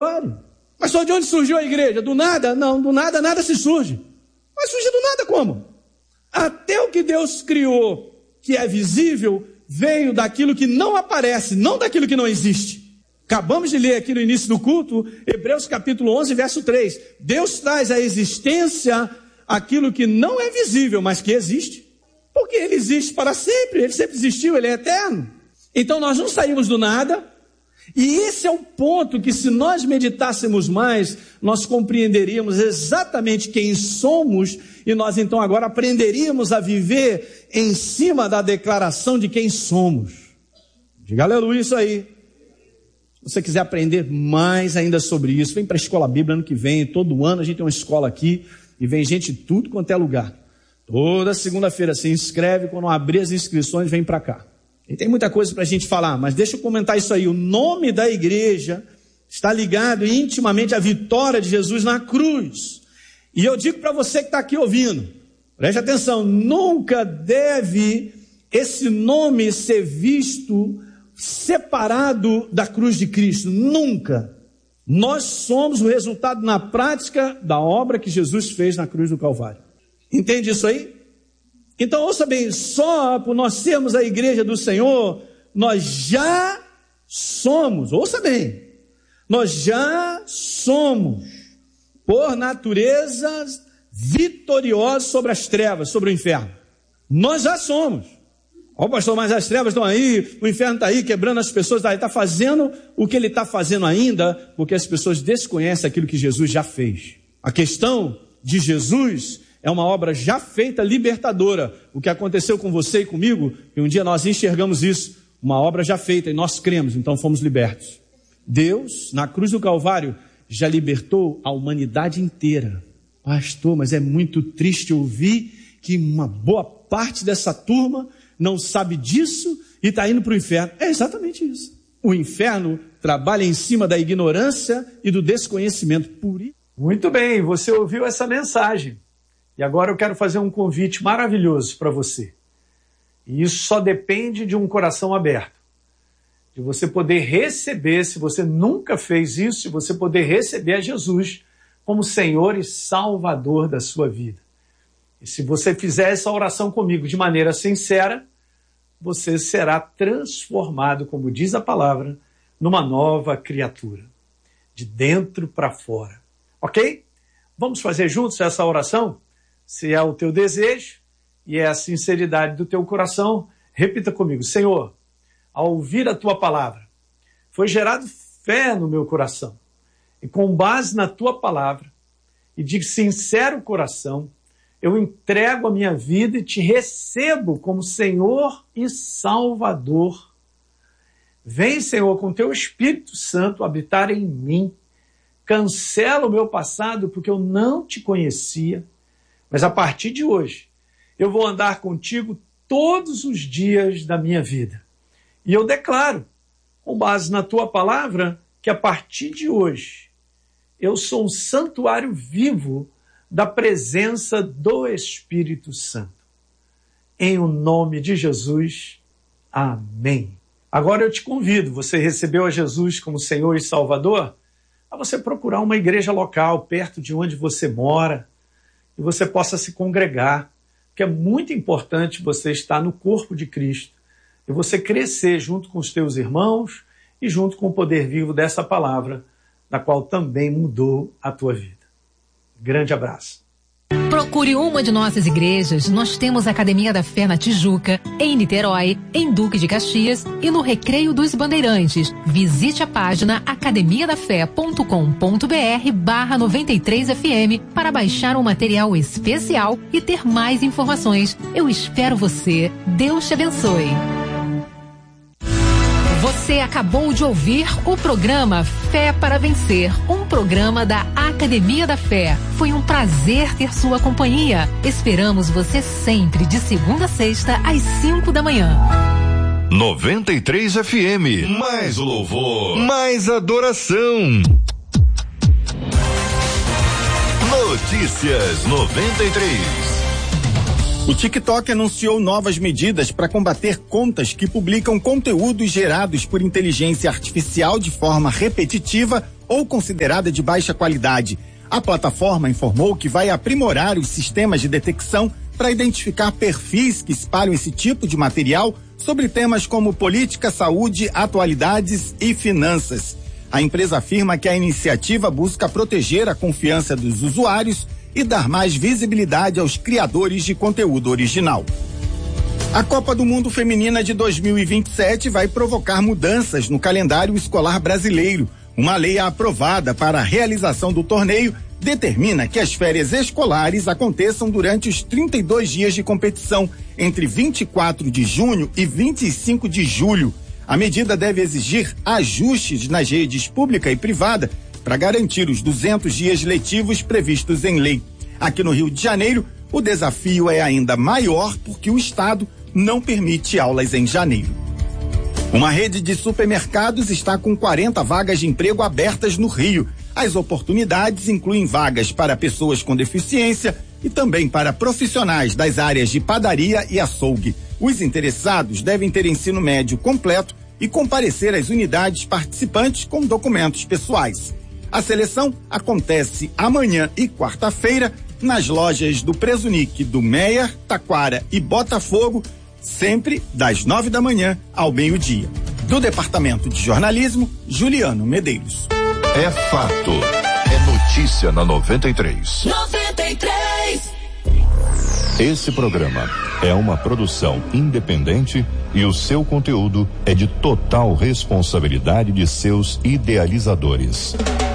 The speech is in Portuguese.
Mas só de onde surgiu a igreja? Do nada? Não, do nada, nada se surge. Vai surgir do nada como? Até o que Deus criou, que é visível, veio daquilo que não aparece, não daquilo que não existe. Acabamos de ler aqui no início do culto, Hebreus capítulo 11, verso 3. Deus traz à existência aquilo que não é visível, mas que existe. Porque ele existe para sempre, ele sempre existiu, ele é eterno. Então nós não saímos do nada. E esse é o ponto que, se nós meditássemos mais, nós compreenderíamos exatamente quem somos, e nós então agora aprenderíamos a viver em cima da declaração de quem somos. Diga aleluia isso aí. Se você quiser aprender mais ainda sobre isso, vem para a Escola Bíblia ano que vem. Todo ano a gente tem uma escola aqui e vem gente de tudo quanto é lugar. Toda segunda-feira se inscreve, quando abrir as inscrições vem para cá. E tem muita coisa para a gente falar, mas deixa eu comentar isso aí. O nome da igreja está ligado intimamente à vitória de Jesus na cruz. E eu digo para você que está aqui ouvindo, preste atenção, nunca deve esse nome ser visto separado da cruz de Cristo, nunca. Nós somos o resultado na prática da obra que Jesus fez na cruz do Calvário. Entende isso aí? Então ouça bem, só por nós sermos a igreja do Senhor, nós já somos, ouça bem, nós já somos, por natureza, vitoriosos sobre as trevas, sobre o inferno. Nós já somos. Ó, pastor, mas as trevas estão aí, o inferno está aí, quebrando as pessoas, está fazendo o que ele está fazendo ainda, porque as pessoas desconhecem aquilo que Jesus já fez. A questão de Jesus é uma obra já feita, libertadora. O que aconteceu com você e comigo, que um dia nós enxergamos isso, uma obra já feita, e nós cremos, então fomos libertos. Deus, na cruz do Calvário, já libertou a humanidade inteira. Pastor, mas é muito triste ouvir que uma boa parte dessa turma não sabe disso e está indo para o inferno. É exatamente isso. O inferno trabalha em cima da ignorância e do desconhecimento. Por isso. Muito bem, você ouviu essa mensagem. E agora eu quero fazer um convite maravilhoso para você. E isso só depende de um coração aberto. De você poder receber, se você nunca fez isso, de você poder receber a Jesus como Senhor e Salvador da sua vida. E se você fizer essa oração comigo de maneira sincera, você será transformado, como diz a palavra, numa nova criatura. De dentro para fora. Ok? Vamos fazer juntos essa oração? Se é o teu desejo e é a sinceridade do teu coração, repita comigo. Senhor, ao ouvir a tua palavra, foi gerado fé no meu coração. E com base na tua palavra e de sincero coração, eu entrego a minha vida e te recebo como Senhor e Salvador. Vem, Senhor, com teu Espírito Santo habitar em mim. Cancela o meu passado porque eu não te conhecia. Mas a partir de hoje, eu vou andar contigo todos os dias da minha vida. E eu declaro, com base na tua palavra, que a partir de hoje, eu sou um santuário vivo da presença do Espírito Santo. Em o nome de Jesus, amém. Agora eu te convido, você recebeu a Jesus como Senhor e Salvador, a você procurar uma igreja local, perto de onde você mora, e você possa se congregar, porque é muito importante você estar no corpo de Cristo e você crescer junto com os teus irmãos e junto com o poder vivo dessa palavra, na qual também mudou a tua vida. Grande abraço. Procure uma de nossas igrejas. Nós temos a Academia da Fé na Tijuca, em Niterói, em Duque de Caxias e no Recreio dos Bandeirantes. Visite a página academiadafé.com.br/93fm para baixar um material especial e ter mais informações. Eu espero você. Deus te abençoe. Você acabou de ouvir o programa Fé para Vencer, um programa da Academia da Fé. Foi um prazer ter sua companhia. Esperamos você sempre de segunda a sexta às 5 da manhã. 93 FM, mais louvor, mais adoração. Notícias 93. O TikTok anunciou novas medidas para combater contas que publicam conteúdos gerados por inteligência artificial de forma repetitiva ou considerada de baixa qualidade. A plataforma informou que vai aprimorar os sistemas de detecção para identificar perfis que espalham esse tipo de material sobre temas como política, saúde, atualidades e finanças. A empresa afirma que a iniciativa busca proteger a confiança dos usuários e dar mais visibilidade aos criadores de conteúdo original. A Copa do Mundo Feminina de 2027 vai provocar mudanças no calendário escolar brasileiro. Uma lei aprovada para a realização do torneio determina que as férias escolares aconteçam durante os 32 dias de competição, entre 24 de junho e 25 de julho. A medida deve exigir ajustes nas redes pública e privada para garantir os 200 dias letivos previstos em lei. Aqui no Rio de Janeiro, o desafio é ainda maior porque o Estado não permite aulas em janeiro. Uma rede de supermercados está com 40 vagas de emprego abertas no Rio. As oportunidades incluem vagas para pessoas com deficiência e também para profissionais das áreas de padaria e açougue. Os interessados devem ter ensino médio completo e comparecer às unidades participantes com documentos pessoais. A seleção acontece amanhã e quarta-feira nas lojas do Presunic, do Meier, Taquara e Botafogo, sempre das 9 da manhã ao meio-dia. Do Departamento de Jornalismo, Juliano Medeiros. É fato. É notícia na 93. 93. Esse programa é uma produção independente e o seu conteúdo é de total responsabilidade de seus idealizadores.